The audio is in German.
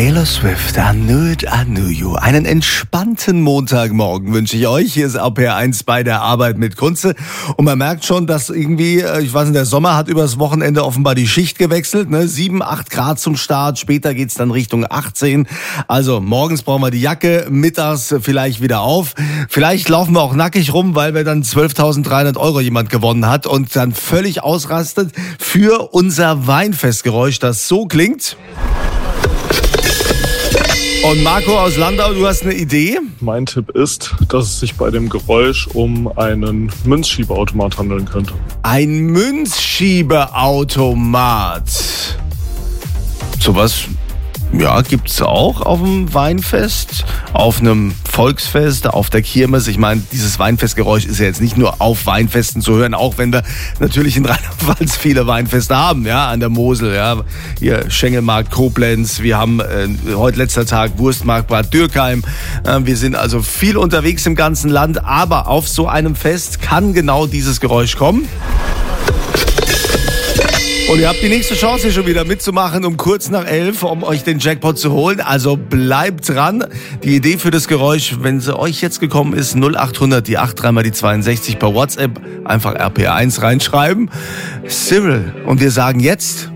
Taylor Swift, I Knew You. Einen entspannten Montagmorgen wünsche ich euch. Hier ist RPR1 bei der Arbeit mit Kunze. Und man merkt schon, dass irgendwie, ich weiß nicht, der Sommer hat übers Wochenende offenbar die Schicht gewechselt. 7, 8 Grad zum Start. Später geht's dann Richtung 18. Also morgens brauchen wir die Jacke, mittags vielleicht wieder auf. Vielleicht laufen wir auch nackig rum, weil wir dann 12.300 € jemand gewonnen hat und dann völlig ausrastet für unser Weinfestgeräusch, das so klingt. Und Marco aus Landau, du hast eine Idee? Mein Tipp ist, dass es sich bei dem Geräusch um einen Münzschiebeautomat handeln könnte. Ein Münzschiebeautomat. Sowas, ja, gibt's auch auf dem Weinfest, auf einem Volksfest, auf der Kirmes. Ich meine, dieses Weinfestgeräusch ist ja jetzt nicht nur auf Weinfesten zu hören, auch wenn wir natürlich in Rheinland-Pfalz viele Weinfeste haben, ja, an der Mosel, ja. Hier Schengelmarkt, Koblenz, wir haben heute letzter Tag Wurstmarkt Bad Dürkheim. Wir sind also viel unterwegs im ganzen Land, aber auf so einem Fest kann genau dieses Geräusch kommen. Und ihr habt die nächste Chance hier schon wieder mitzumachen um kurz nach 11, um euch den Jackpot zu holen. Also bleibt dran. Die Idee für das Geräusch, wenn sie euch jetzt gekommen ist, 0800 die 83 mal die 62 per WhatsApp. Einfach RPR1 reinschreiben. Cyril. Und wir sagen jetzt...